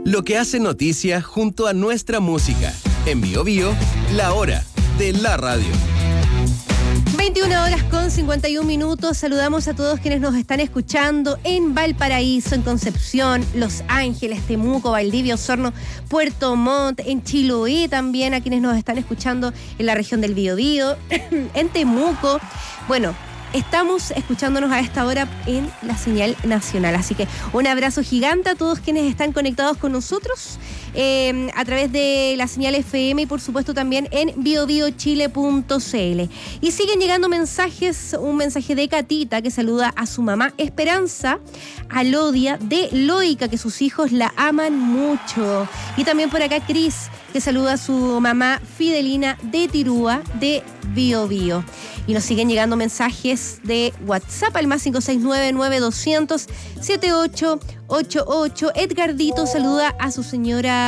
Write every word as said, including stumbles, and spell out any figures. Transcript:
lo que hace noticia junto a nuestra música. En Bio Bio, la hora de la radio. veintiuna horas con cincuenta y un minutos. Saludamos a todos quienes nos están escuchando en Valparaíso, en Concepción, Los Ángeles, Temuco, Valdivia, Osorno, Puerto Montt, en Chiloé también, a quienes nos están escuchando en la región del Biobío, en Temuco. Bueno, estamos escuchándonos a esta hora en la señal nacional. Así que un abrazo gigante a todos quienes están conectados con nosotros eh, a través de la señal F M y por supuesto también en bio bio chile punto c l. Y siguen llegando mensajes, un mensaje de Catita que saluda a su mamá Esperanza Alodia de Loica, que sus hijos la aman mucho. Y también por acá Cris, que saluda a su mamá Fidelina de Tirúa de Bio Bio. Y nos siguen llegando mensajes de WhatsApp al más cinco seis nueve, nueve dos cero cero, siete ocho ocho ocho. Edgardito saluda a su señora